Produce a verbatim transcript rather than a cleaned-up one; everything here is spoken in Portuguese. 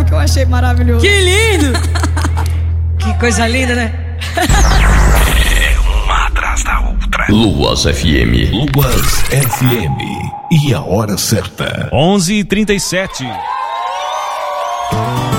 que eu achei maravilhoso. Que lindo! Que coisa linda, né? É uma atrás da outra. Luas F M. Luas F M. E a hora certa. onze e trinta e sete.